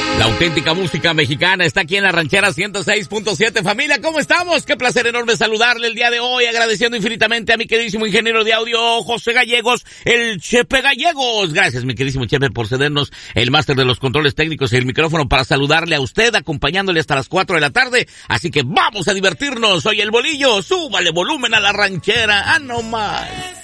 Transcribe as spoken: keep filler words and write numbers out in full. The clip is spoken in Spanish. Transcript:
La auténtica música mexicana está aquí en la Ranchera ciento seis punto siete. Familia, ¿cómo estamos? Qué placer enorme saludarle el día de hoy, agradeciendo infinitamente a mi queridísimo ingeniero de audio, José Gallegos, el Chepe Gallegos. Gracias, mi queridísimo Chepe, por cedernos el máster de los controles técnicos y el micrófono para saludarle a usted, acompañándole hasta las cuatro de la tarde. Así que vamos a divertirnos. Soy el Bolillo, súbale volumen a la ranchera. ¡Ah, no más!